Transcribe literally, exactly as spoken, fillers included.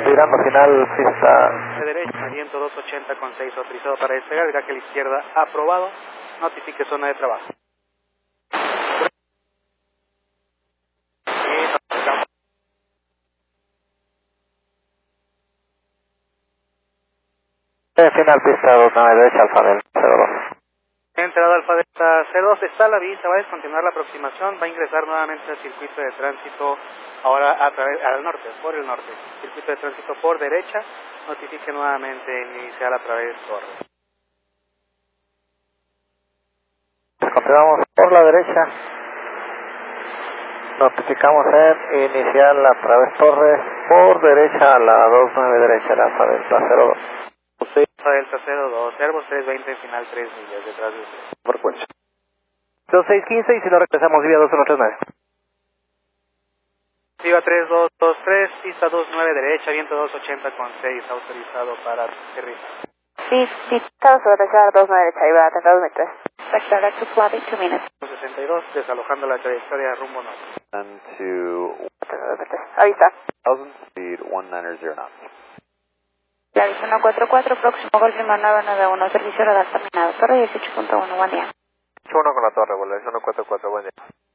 girando final, pista de derecha, viento doscientos ochenta con seis, autorizado para despegar, viraje a la izquierda, aprobado, notifique zona de trabajo. final, pista dos nueve derecha, Alfa del cero dos. Entrada Alfa Delta cero dos, está la vista, va a descontinuar la aproximación, va a ingresar nuevamente al circuito de tránsito, ahora a través, al norte, por el norte, circuito de tránsito por derecha, notifique nuevamente inicial a través torre. Continuamos por la derecha, notificamos en inicial a través torre, por derecha a la dos nueve derecha, la Alfa Delta cero dos. Alfa Delta cero dos, Airbus trescientos veinte, final tres millas detrás de usted. Por cuenta. dos seis quince y si no regresamos vía dos uno tres nueve. Viva tres dos dos tres, pista dos nueve derecha, viento doscientos ochenta con seis, autorizado para aterrizar. Sí, sí, estamos sobre derecha, dos nueve derecha, iba a atender dos mil tres. Sector to flight, two minutes. sesenta y dos, desalojando la trayectoria rumbo norte. And to Ahí está. one thousand, speed one nine zero knots. La vista uno cuatro cuatro, próximo Golf Lima nueve nueve uno, servicio radar terminado. Torre dieciocho punto uno, buen día. uno con la torre, vuelve uno cuatro cuatro, buen día.